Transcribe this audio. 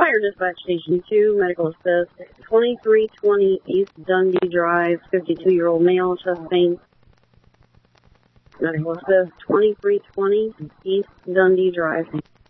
Fire Dispatch Station 2, Medical Assist, 2320 East Dundee Drive, 52-year-old male, chest pain. Medical Assist, 2320 East Dundee Drive.